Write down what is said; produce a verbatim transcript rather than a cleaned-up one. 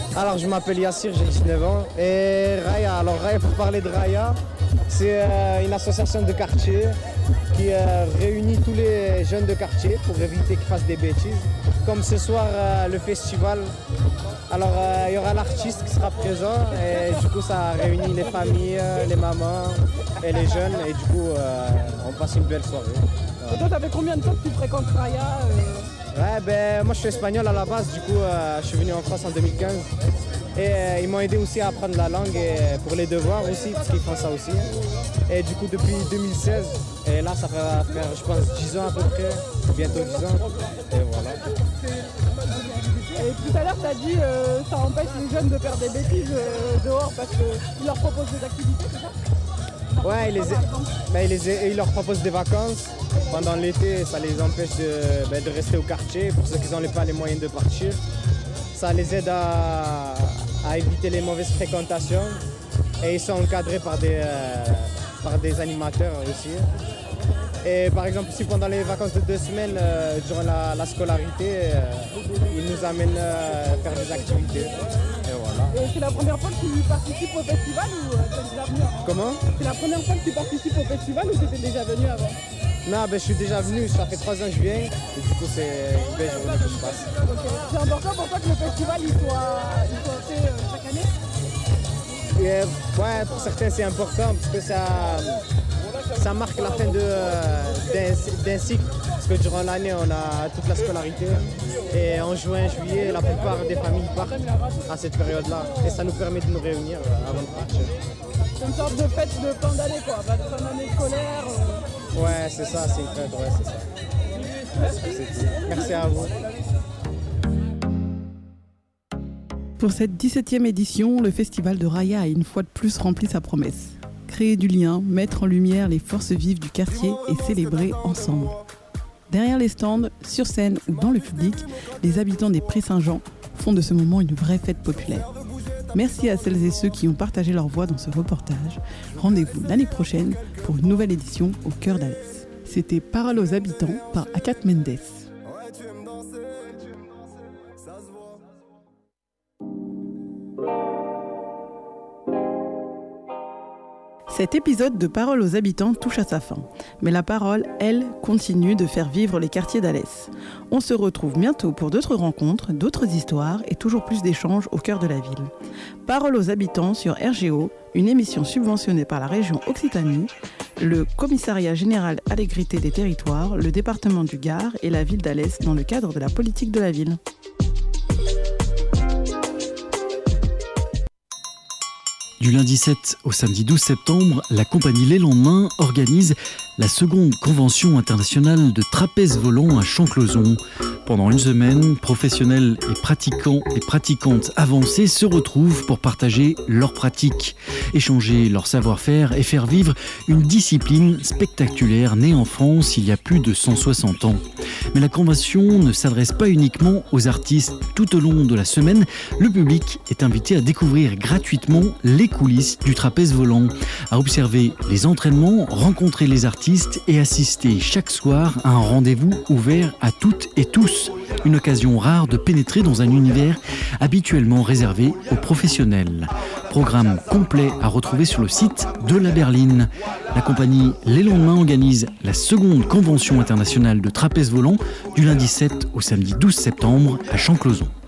Alors je m'appelle Yassir, j'ai dix-neuf ans. Et Raya, alors Raya, pour parler de Raya, c'est euh, une association de quartier qui euh, réunit tous les jeunes de quartier pour éviter qu'ils fassent des bêtises. Comme ce soir, euh, le festival, alors euh, il y aura l'artiste qui sera présent et du coup ça réunit les familles, les mamans et les jeunes et du coup euh, on passe une belle soirée. Et toi, ça fait combien de temps que tu fréquentes Raya euh... Ouais, ben moi je suis espagnol à la base, du coup euh, je suis venu en France en deux mille quinze et euh, ils m'ont aidé aussi à apprendre la langue et pour les devoirs aussi, parce qu'ils font ça aussi. Et du coup depuis deux mille seize, et là ça va faire je pense dix ans à peu près, bientôt dix ans, et voilà. Et tout à l'heure tu as dit que euh, ça empêche les jeunes de faire des bêtises euh, dehors parce qu'ils leur proposent des activités, c'est ça? Ouais, ils, les, ben, ils, les, ils leur proposent des vacances. Pendant l'été, ça les empêche de, ben, de rester au quartier. Pour ceux qui n'ont pas les moyens de partir, ça les aide à, à éviter les mauvaises fréquentations. Et ils sont encadrés par des, euh, par des animateurs aussi. Et par exemple, si pendant les vacances de deux semaines, euh, durant la, la scolarité, euh, ils nous amènent euh, faire des activités. Et voilà. Et c'est la première fois que tu participes au festival ou euh, tu es déjà venu avant? Comment? C'est la première fois que tu participes au festival ou tu étais déjà venu avant? Non, ben, je suis déjà venu, ça fait trois ans que je viens. Et du coup, c'est une belle journée que je passe. Okay. C'est important pour toi que le festival il soit, il soit fait euh, chaque année? Et, ouais, pour certains, c'est important parce que ça... Ça marque la fin de, euh, d'un, d'un cycle, parce que durant l'année, on a toute la scolarité. Et en juin, juillet, la plupart des familles partent à cette période-là. Et ça nous permet de nous réunir avant de partir. C'est une sorte de fête de fin d'année, quoi, de fin d'année scolaire. Euh... Ouais, c'est ça, c'est une fête, ouais, c'est ça. C'est tout. Merci à vous. Pour cette dix-septième édition, le festival de Raya a une fois de plus rempli sa promesse. Créer du lien, mettre en lumière les forces vives du quartier et célébrer ensemble. Derrière les stands, sur scène ou dans le public, les habitants des Prés Saint-Jean font de ce moment une vraie fête populaire. Merci à celles et ceux qui ont partagé leur voix dans ce reportage. Rendez-vous l'année prochaine pour une nouvelle édition au cœur d'Alès. C'était Paroles aux habitants par Akat Mendes. Cet épisode de Paroles aux habitants touche à sa fin. Mais la parole, elle, continue de faire vivre les quartiers d'Alès. On se retrouve bientôt pour d'autres rencontres, d'autres histoires et toujours plus d'échanges au cœur de la ville. Paroles aux habitants sur R G O, une émission subventionnée par la région Occitanie, le Commissariat général à l'égalité des territoires, le département du Gard et la ville d'Alès dans le cadre de la politique de la ville. Du lundi sept au samedi douze septembre, la compagnie Les Lendemains organise la seconde convention internationale de trapèze volant à Champclauson. Pendant une semaine, professionnels et pratiquants et pratiquantes avancés se retrouvent pour partager leurs pratiques, échanger leur savoir-faire et faire vivre une discipline spectaculaire née en France il y a plus de cent soixante ans. Mais la convention ne s'adresse pas uniquement aux artistes. Tout au long de la semaine, le public est invité à découvrir gratuitement les coulisses du trapèze volant, à observer les entraînements, rencontrer les artistes et assister chaque soir à un rendez-vous ouvert à toutes et tous. Une occasion rare de pénétrer dans un univers habituellement réservé aux professionnels. Programme complet à retrouver sur le site de la Berline. La compagnie Les Lendemains organise la seconde convention internationale de trapèze volant du lundi sept au samedi douze septembre à Champclauson.